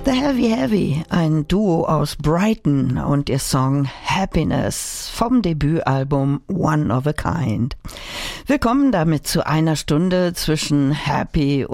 The Heavy Heavy, ein Duo aus Brighton und ihr Song Happiness vom Debütalbum One of a Kind. Wir kommen damit zu einer Stunde zwischen Happy